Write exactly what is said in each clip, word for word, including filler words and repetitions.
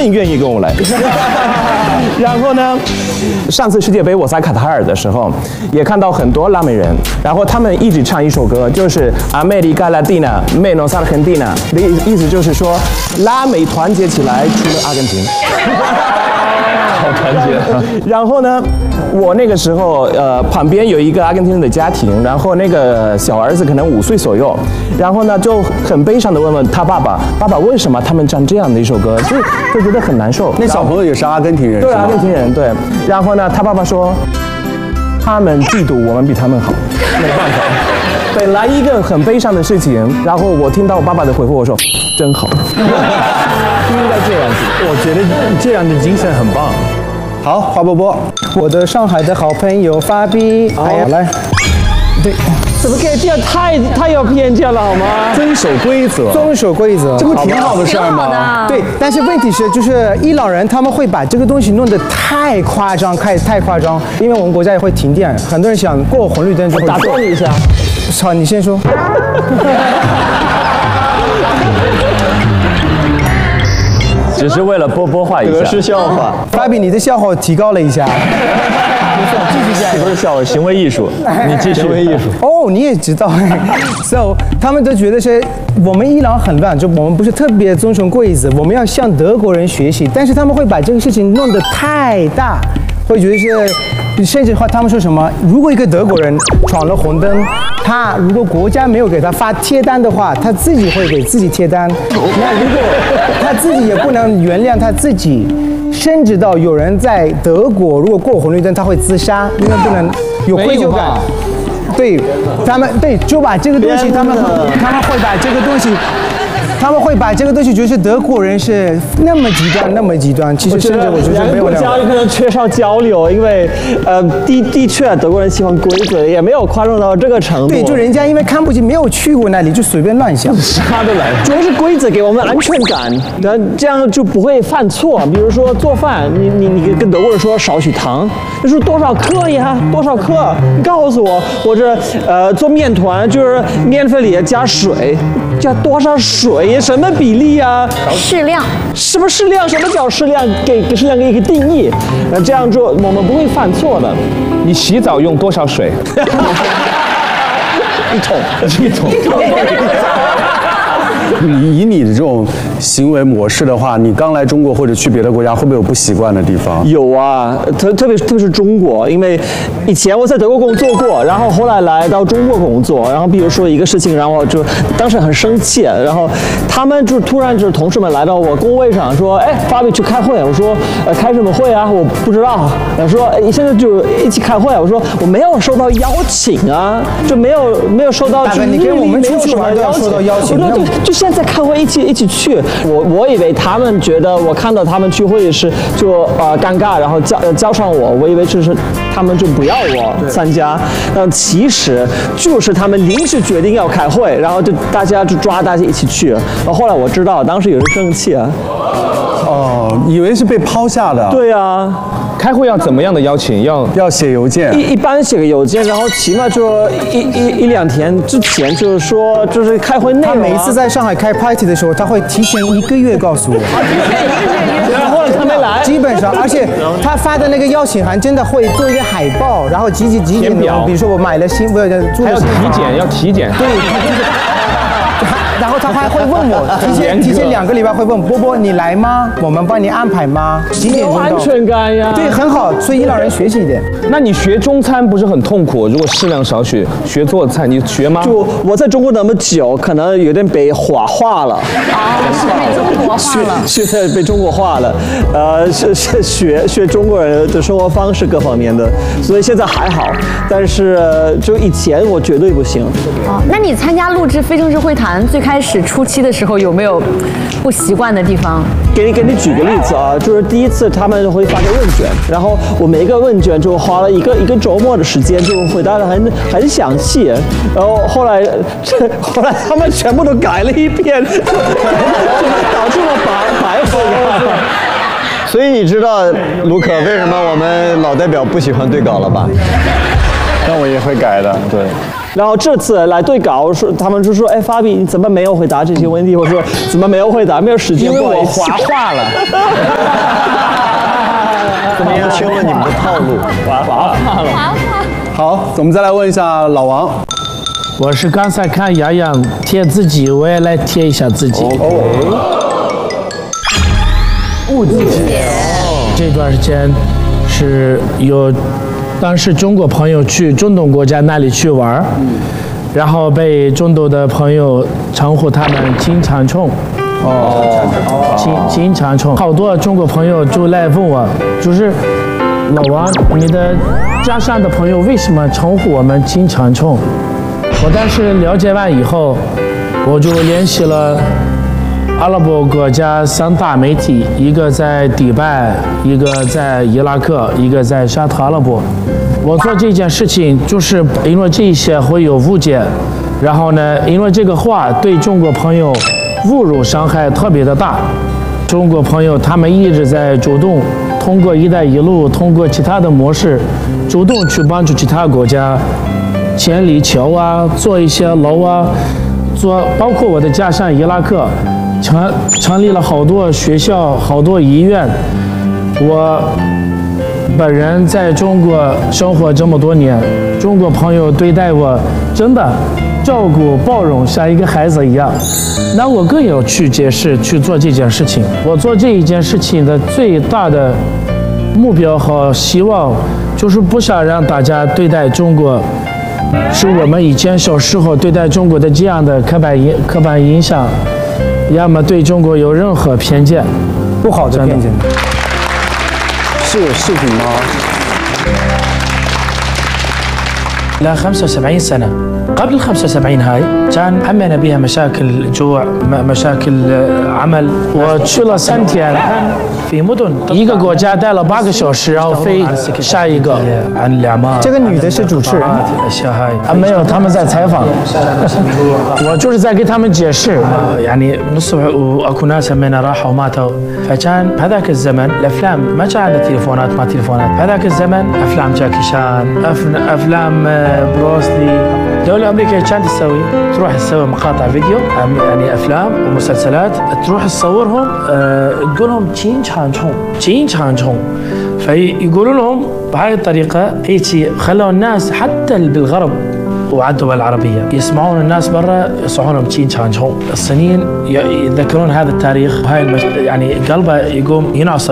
更愿意跟我来。然后呢，上次世界杯我在卡塔尔的时候，也看到很多拉美人，然后他们一直唱一首歌，就是《América Latina menos Argentina》的意思就是说，拉美团结起来，除了阿根廷。 好团结。 然后呢，我那个时候呃旁边有一个阿根廷人的家庭，然后那个小儿子可能五岁左右，然后呢就很悲伤的问问他爸爸，爸爸为什么他们唱这样的一首歌，就就觉得很难受。 那小朋友也是阿根廷人， 对，阿根廷人对。然后呢，他爸爸说，他们嫉妒我们比他们好，没办法。本来一个很悲伤的事情，然后我听到我爸爸的回复，我说真好，应该这样子。 我觉得这样的精神很棒。 好，华波波， 我的上海的好朋友发比，哎呀，来，对， 怎么可以这样？太太有偏见了好吗？ 遵守规则， 遵守规则， 这不挺好的事儿吗？ 对，但是问题是，就是伊朗人他们会把这个东西弄得太夸张，太太夸张，因为我们国家也会停电，很多人想过红绿灯就会打断你一下。 好，你先说。 只是为了波波化一下， 格式笑话。 发比，你的笑话提高了一下。继续加油。 不是笑话，行为艺术。你继续。行为艺术。 哦，你也知道。So， 他们都觉得是我们伊朗很乱，就我们不是特别遵守规则，我们要向德国人学习，但是他们会把这个事情弄得太大。会觉得是，甚至话他们说什么？如果一个德国人闯了红灯，他如果国家没有给他发贴单的话，他自己会给自己贴单。那如果他自己也不能原谅他自己，甚至到有人在德国如果过红绿灯，他会自杀，因为不能有愧疚感。对，他们对就把这个东西，他们他们会把这个东西。他们会把这个东西觉得是德国人是那么极端，那么极端。其实甚至我觉得没有那样。 国家可能缺少交流，因为呃的的确德国人喜欢规则，也没有夸张到这个程度。 对，就人家因为看不起，没有去过那里，就随便乱想。 啥都来。主要是规则给我们安全感，那这样就不会犯错。比如说做饭，你你你跟德国人说少许糖，你说多少克呀？多少克？你告诉我，或者呃做面团就是面粉里加水，加多少水？什么比例啊？ 适量。 什么适量？什么叫适量？给给适量给一个定义。那这样做我们不会犯错的。 你洗澡用多少水？ 一桶，一桶。你以你的这种行为模式的话，你刚来中国或者去别的国家，会不会有不习惯的地方？ 有啊，特特别特别是中国，因为以前我在德国工作过，然后后来来到中国工作，然后比如说一个事情，然后就当时很生气，然后他们就突然就是同事们来到我工位上说，哎，发比去开会，我说呃开什么会啊？我不知道。然后说哎现在就一起开会，我说我没有收到邀请啊，就没有没有收到。 大哥，你跟我们出去玩都要收到邀请。 对对，就现在开会一起一起去，我我以为他们觉得我看到他们去会议室就呃尴尬，然后叫叫上我，我以为就是他们就不要我参加，但其实就是他们临时决定要开会，然后就大家就抓大家一起去。然后后来我知道，当时有人生气啊。 哦，以为是被抛下的。 对啊。 开会要怎么样的邀请？要要写邮件。 一一般写个邮件，然后起码就一一一两天之前，就是说就是开会内容、啊。 他每一次在上海开 party 的时候，他会提前一个月告诉我。 然后他没来。 基本上，而且他发的那个邀请函真的会做一个海报，然后几几几点的，比如说我买了新，不是住了新房，还要体检，要体检。 对。然后他还会问我，提前提前两个礼拜会问波波你来吗？我们帮你安排吗？几点钟到？ 有安全感呀。 对，很好，所以伊朗人学习一点。 那你学中餐不是很痛苦？如果适量少许，学做菜你学吗？ 就我在中国那么久，可能有点被华化了。 啊，是被中国化了。 学学被中国化了，呃，是是学学中国人的生活方式各方面的，所以现在还好，但是就以前我绝对不行。 哦，那你参加录制《非正式会谈》最开始初期的时候有没有不习惯的地方？ 给你给你举个例子啊，就是第一次他们会发个问卷，然后我每一个问卷就花了一个一个周末的时间，就回答的很很详细，然后后来这后来他们全部都改了一遍，就导致了白白回答。 所以你知道卢可为什么我们老代表不喜欢对稿了吧？ 但我也会改的，对。 然后这次来对稿，说他们就说，哎，法比你怎么没有回答这些问题？我说怎么没有回答？没有时间， 因为我不好意思滑化了。 怎么样？听了你们的套路， 滑滑化了。 好，我们再来问一下老王。 我是刚才看洋洋贴自己，我也来贴一下自己。 误解。 这段时间是有当时中国朋友去中东国家那里去玩，然后被中东的朋友称呼他们金长虫。哦，金金长虫，好多中国朋友就来问我，就是老王，你的家乡的朋友为什么称呼我们金长虫？我当时了解完以后，我就联系了阿拉伯国家三大媒体，一个在迪拜，一个在伊拉克，一个在沙特阿拉伯。我做这件事情就是因为这一些会有误解，然后呢，因为这个话对中国朋友侮辱伤害特别的大。中国朋友他们一直在主动通过“一带一路”，通过其他的模式，主动去帮助其他国家建立桥啊，做一些楼啊，做包括我的家乡伊拉克。成成立了好多学校，好多医院。我本人在中国生活这么多年，中国朋友对待我真的照顾包容，像一个孩子一样。那我更要去解释去做这件事情。我做这一件事情的最大的目标和希望，就是不想让大家对待中国，是我们以前小时候对待中国的这样的刻板印刻板印象。要么对中国有任何偏见， 不好的偏见。 是有视频吗？ لا خمسة وسبعين سنة قبل ال خمسة وسبعين هاي كان عمنا بها مشاكل جوع مشاكل عمل 我去了三天 في مدن 一个国家待了八个小时，然后飞下一个。 这个女的是主持人啊，没有，他们在采访。我就是在给他们解释。يعني نص واكو ناس همنا راحوا وماتوا فكان بهذاك الزمن الافلام ما كان عندنا تليفونات ما تليفونات بهذاك الزمن افلام جاكي شان افلام بروسلي الدولة الأمريكية كانت تسوي تروح تسوي مقاطع فيديو يعني أفلام ومسلسلات تروح تصورهم أه تقول لهم تشين شان شون تشين شان شون فيقولوا لهم بهاي الطريقة هيك خلوا الناس حتى بالغرب وعدوا بالعربية يسمعون الناس برا يصحونهم تشين شان شون الصينيين يتذكرون هذا التاريخ وهاي المش... يعني قلبه يقوم ينعصر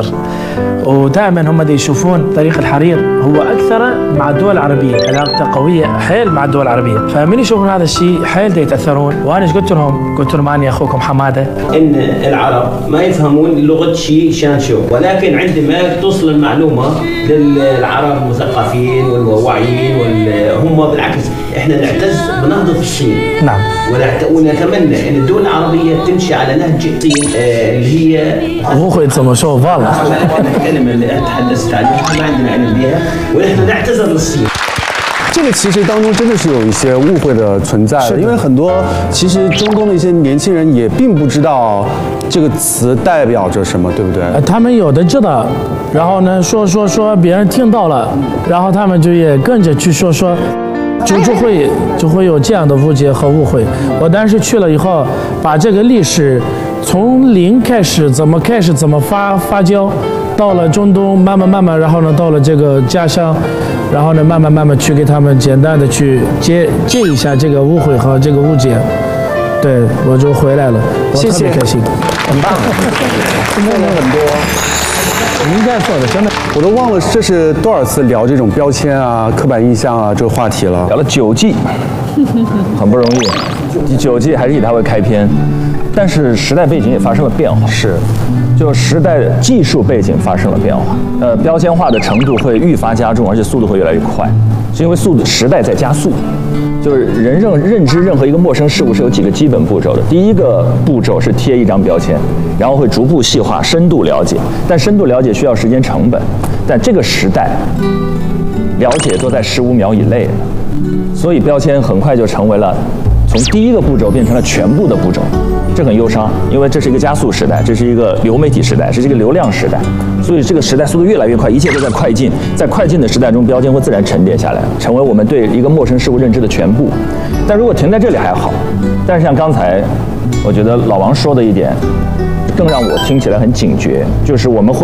ودائما هم دي يشوفون طريق الحرير هو اكثر مع الدول العربيه علاقته قويه حيل مع الدول العربيه فمن يشوفون هذا الشيء حيل دي يتاثرون وانا ايش قلت لهم؟ قلت لهم اني اخوكم حماده ان العرب ما يفهمون لغه شي شان شو ولكن عندما توصل المعلومه للعرب المثقفين والواعيين هم بالعكس احنا نعتز بنهضه الصين نعم ونتمنى ان الدول العربيه تمشي على نهج الصين اللي هي 误会怎么说我忘了 الكلمة اللي تحدثت عليها ما عندنا علم بها ونحن نعتذر للصين 这个其实当中真的是有一些误会的存在的，因为很多其实中东的一些年轻人也并不知道这个词代表着什么，对不对？ 他们有的知道，然后呢说说说别人听到了，然后他们就也跟着去说说。 就就会就会有这样的误解和误会。我当时去了以后，把这个历史从零开始，怎么开始，怎么发发酵，到了中东，慢慢慢慢，然后呢，到了这个家乡，然后呢，慢慢慢慢去给他们简单的去接接一下这个误会和这个误解。对，我就回来了，我特别开心，很棒，听懂了很多。 应该做的真的， 我都忘了这是多少次聊这种标签啊、刻板印象啊这个话题了。 聊了九季，很不容易。第九季还是以它为开篇，但是时代背景也发生了变化。 是， 就时代技术背景发生了变化。呃，标签化的程度会愈发加重，而且速度会越来越快，是因为速度时代在加速。 就是人认认知任何一个陌生事物是有几个基本步骤的。第一个步骤是贴一张标签，然后会逐步细化、深度了解。但深度了解需要时间成本，但这个时代了解都在十五秒以内的，所以标签很快就成为了从第一个步骤变成了全部的步骤。 这很忧伤，因为这是一个加速时代，这是一个流媒体时代，这是一个流量时代，所以这个时代速度越来越快，一切都在快进，在快进的时代中，标签会自然沉淀下来，成为我们对一个陌生事物认知的全部。但如果停在这里还好，但是像刚才，我觉得老王说的一点，更让我听起来很警觉，就是我们会。